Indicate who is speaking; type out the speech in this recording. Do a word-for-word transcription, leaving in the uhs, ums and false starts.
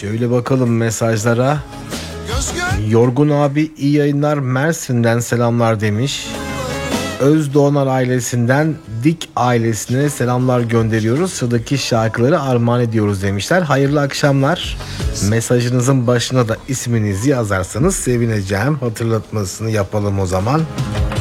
Speaker 1: Şöyle bakalım mesajlara. Yorgun abi iyi yayınlar, Mersin'den selamlar demiş. Özdoğanar ailesinden Dik ailesine selamlar gönderiyoruz. Sıradaki şarkıları armağan ediyoruz demişler. Hayırlı akşamlar. Mesajınızın başına da isminizi yazarsanız sevineceğim. Hatırlatmasını yapalım o zaman.